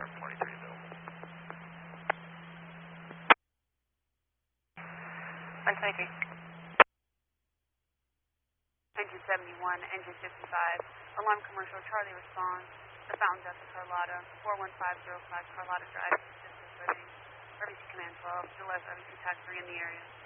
Tower 23 available. 123. Engine 71, engine 55. Alarm commercial, Charlie responds. The Fountain Death of Carlotta, 41505 Carlotta Drive, distance Irving to Command 12, Gillette RBC TAC 3 in the area.